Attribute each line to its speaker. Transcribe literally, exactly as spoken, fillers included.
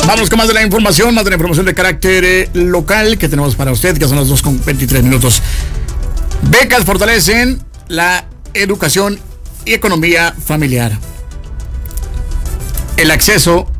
Speaker 1: Vamos con más de la información, más de la información de carácter eh, local que tenemos para usted, que son las dos con veintitrés minutos. Becas fortalecen la educación y economía familiar. El acceso